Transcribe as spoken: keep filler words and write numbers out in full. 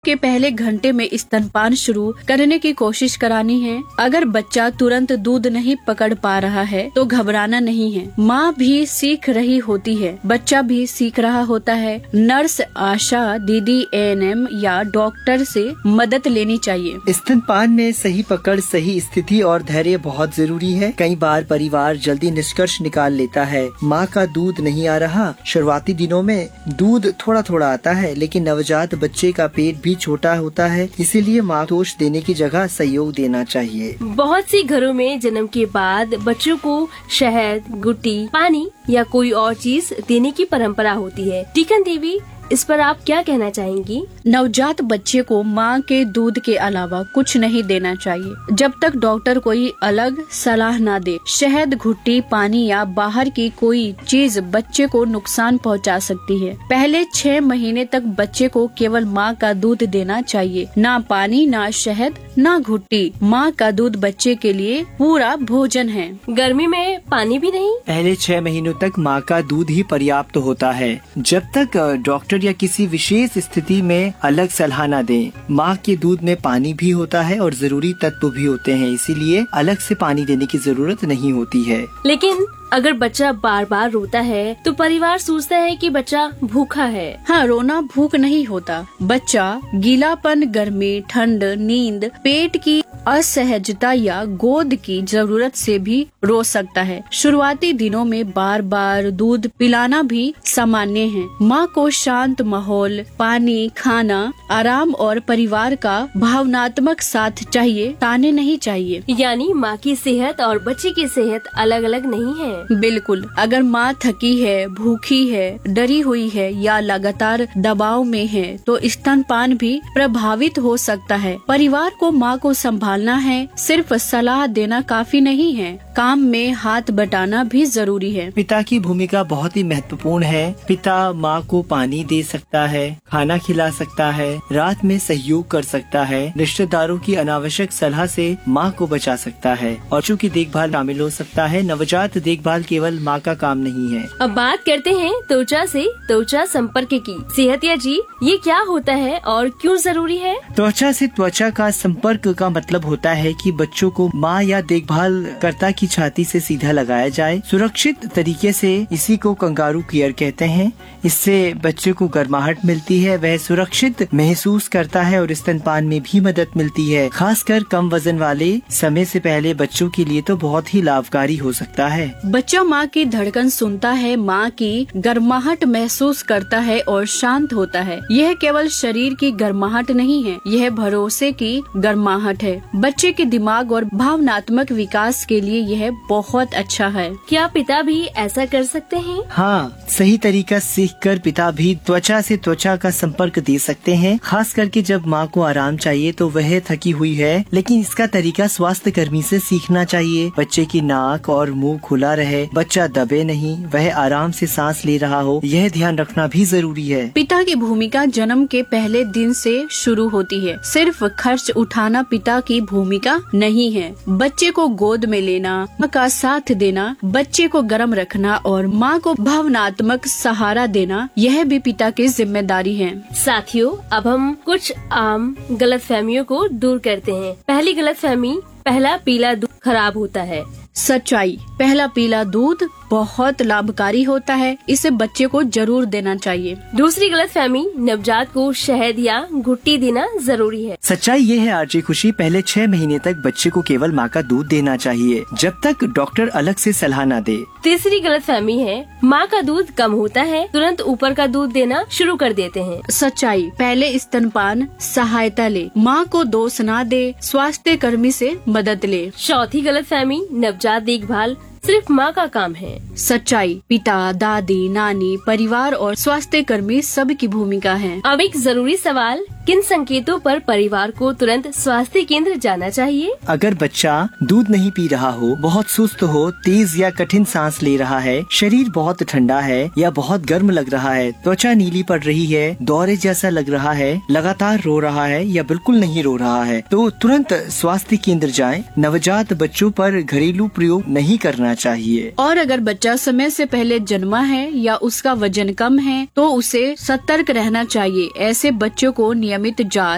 के पहले घंटे में स्तनपान शुरू करने की कोशिश करानी है। अगर बच्चा तुरंत दूध नहीं पकड़ पा रहा है तो घबराना नहीं है। माँ भी सीख रही होती है, बच्चा भी सीख रहा होता है। नर्स, आशा, दीदी, ए एन एम या डॉक्टर से मदद लेनी चाहिए। स्तनपान में सही पकड़, सही स्थिति और धैर्य बहुत जरूरी है। कई बार परिवार जल्दी निष्कर्ष निकाल लेता है, माँ का दूध नहीं आ रहा। शुरुआती दिनों में दूध थोड़ा थोड़ा आता है, लेकिन नवजात बच्चे का पेट भी छोटा होता है, इसीलिए माँ को दोष देने की जगह सहयोग देना चाहिए। बहुत सी घरों में जन्म के बाद बच्चों को शहद, गुट्टी, पानी या कोई और चीज देने की परंपरा होती है। टीकन देवी, इस पर आप क्या कहना चाहेंगी? नवजात बच्चे को माँ के दूध के अलावा कुछ नहीं देना चाहिए जब तक डॉक्टर कोई अलग सलाह ना दे। शहद, घुट्टी, पानी या बाहर की कोई चीज बच्चे को नुकसान पहुंचा सकती है। पहले छह महीने तक बच्चे को केवल माँ का दूध देना चाहिए, ना पानी, ना शहद, ना घुट्टी। माँ का दूध बच्चे के लिए पूरा भोजन है। गर्मी में पानी भी नहीं? पहले छह महीनों तक माँ का दूध ही पर्याप्त होता है, जब तक डॉक्टर या किसी विशेष स्थिति में अलग सलाह न दें। माँ के दूध में पानी भी होता है और जरूरी तत्व भी होते हैं, इसीलिए अलग से पानी देने की जरूरत नहीं होती है। लेकिन अगर बच्चा बार बार रोता है तो परिवार सोचता है कि बच्चा भूखा है। हाँ, रोना भूख नहीं होता। बच्चा गीलापन, गर्मी, ठंड, नींद, पेट की असहजता या गोद की जरूरत से भी रो सकता है। शुरुआती दिनों में बार बार दूध पिलाना भी सामान्य है। माँ को शांत माहौल, पानी, खाना, आराम और परिवार का भावनात्मक साथ चाहिए, ताने नहीं चाहिए। यानी माँ की सेहत और बच्चे की सेहत अलग अलग नहीं है। बिल्कुल। अगर माँ थकी है, भूखी है, डरी हुई है या लगातार दबाव में है तो स्तनपान भी प्रभावित हो सकता है। परिवार को माँ को संभालना है, सिर्फ सलाह देना काफी नहीं है। काम में हाथ बटाना भी जरूरी है। पिता की भूमिका बहुत ही महत्वपूर्ण है। पिता माँ को पानी दे सकता है, खाना खिला सकता है, रात में सहयोग कर सकता है, रिश्तेदारों की अनावश्यक सलाह से माँ को बचा सकता है और बच्चों की देखभाल शामिल हो सकता है। नवजात देखभाल केवल माँ का काम नहीं है। अब बात करते हैं त्वचा से त्वचा संपर्क की। सेहतिया जी, ये क्या होता है और क्यों जरूरी है? त्वचा से त्वचा का संपर्क का मतलब होता है कि बच्चों को माँ या देखभाल कर्ता की छाती से सीधा लगाया जाए, सुरक्षित तरीके से। इसी को कंगारू केयर कहते हैं। इससे बच्चे को गर्माहट मिलती है, वह सुरक्षित महसूस करता है और स्तनपान में भी मदद मिलती है। खासकर कम वजन वाले समय से पहले बच्चों के लिए तो बहुत ही लाभकारी हो सकता है। बच्चा माँ की धड़कन सुनता है, माँ की गर्माहट महसूस करता है और शांत होता है। यह केवल शरीर की गर्माहट नहीं है, यह भरोसे की गर्माहट है। बच्चे के दिमाग और भावनात्मक विकास के लिए यह बहुत अच्छा है। क्या पिता भी ऐसा कर सकते हैं? हाँ, सही तरीका सीखकर पिता भी त्वचा से त्वचा का संपर्क दे सकते हैं। खास करके जब माँ को आराम चाहिए तो वह थकी हुई है, लेकिन इसका तरीका स्वास्थ्य कर्मी से सीखना चाहिए। बच्चे की नाक और मुंह खुला रहे, बच्चा दबे नहीं, वह आराम से सांस ले रहा हो, यह ध्यान रखना भी जरूरी है। पिता की भूमिका जन्म के पहले दिन से शुरू होती है। सिर्फ खर्च उठाना पिता की भूमिका नहीं है। बच्चे को गोद में लेना, माँ का साथ देना, बच्चे को गर्म रखना और माँ को भावनात्मक सहारा देना, यह भी पिता की जिम्मेदारी है। साथियों, अब हम कुछ आम गलतफहमियों को दूर करते हैं। पहली गलतफहमी, पहला पीला दूध खराब होता है। सच्चाई, पहला पीला दूध बहुत लाभकारी होता है, इसे बच्चे को जरूर देना चाहिए। दूसरी गलतफहमी, नवजात को शहद या घुट्टी देना जरूरी है। सच्चाई ये है आरजे खुशी, पहले छह महीने तक बच्चे को केवल माँ का दूध देना चाहिए, जब तक डॉक्टर अलग से सलाह न दे। तीसरी गलतफहमी है, माँ का दूध कम होता है, तुरंत ऊपर का दूध देना शुरू कर देते हैं। सच्चाई, पहले स्तनपान सहायता ले, माँ को दोष न दे, स्वास्थ्य कर्मी से मदद ले। चौथी गलतफहमी, नवजात देखभाल सिर्फ माँ का काम है। सच्चाई, पिता, दादी, नानी, परिवार और स्वास्थ्य कर्मी सब की भूमिका है। अब एक जरूरी सवाल, किन संकेतों पर परिवार को तुरंत स्वास्थ्य केंद्र जाना चाहिए? अगर बच्चा दूध नहीं पी रहा हो, बहुत सुस्त हो, तेज या कठिन सांस ले रहा है, शरीर बहुत ठंडा है या बहुत गर्म लग रहा है, त्वचा नीली पड़ रही है, दौरे जैसा लग रहा है, लगातार रो रहा है या बिल्कुल नहीं रो रहा है, तो तुरंत स्वास्थ्य केंद्र जाएं। नवजात बच्चों पर घरेलू प्रयोग नहीं करना चाहिए। और अगर बच्चा समय से पहले जन्मा है या उसका वजन कम है तो उसे सतर्क रहना चाहिए। ऐसे बच्चों को नियमित जांच